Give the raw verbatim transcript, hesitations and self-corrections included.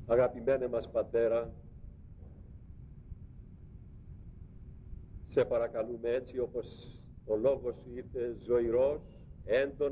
Αγαπημένε μας Πατέρα, σε παρακαλούμε έτσι όπως ο λόγος σου ήρθε ζωηρός, έντονος,